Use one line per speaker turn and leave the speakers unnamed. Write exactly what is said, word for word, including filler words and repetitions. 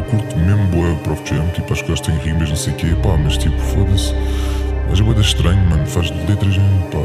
curto mesmo boa o Prof Jam, tipo, acho que eles têm rimas, não sei o quê, pá, mas tipo, foda-se. Mas é bué da estranho, mano, faz letras mesmo, pá,